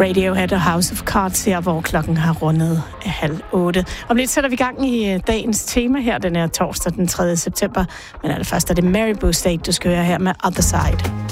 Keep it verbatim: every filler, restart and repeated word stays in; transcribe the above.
Radiohead og House of Cards her, hvor klokken har rundet halv otte. Om lidt sætter vi gang i dagens tema her, den er torsdag den tredje september. Men allerførst er det Mary Boo State, du skal høre her med Other Side.